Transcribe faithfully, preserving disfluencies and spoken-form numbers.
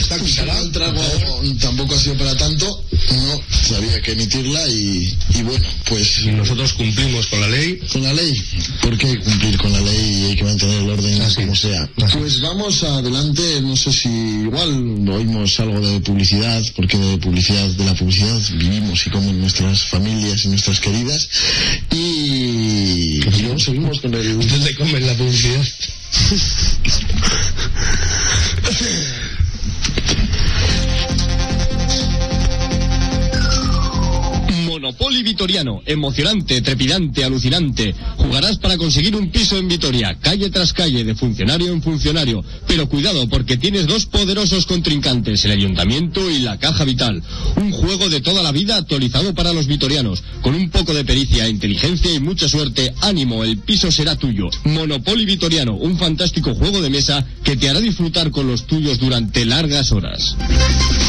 está, quítala. El trago tampoco ha sido para tanto, no, había que emitirla y, y bueno, pues... Y nosotros cumplimos con la ley. Con la ley, ¿por qué cumplir con la ley y hay que mantener el orden así como sea? Así. Pues vamos adelante, no sé si igual oímos algo de publicidad, porque de publicidad, de la publicidad vivimos y comen nuestras familias y nuestras queridas, y, y luego seguimos con el... ¿Dónde comen la publicidad? Monopoly Vitoriano, emocionante, trepidante, alucinante. Jugarás para conseguir un piso en Vitoria, calle tras calle, de funcionario en funcionario. Pero cuidado, porque tienes dos poderosos contrincantes, el Ayuntamiento y la Caja Vital. Un juego de toda la vida actualizado para los vitorianos. Con un poco de pericia, inteligencia y mucha suerte, ánimo, el piso será tuyo. Monopoly Vitoriano, un fantástico juego de mesa que te hará disfrutar con los tuyos durante largas horas.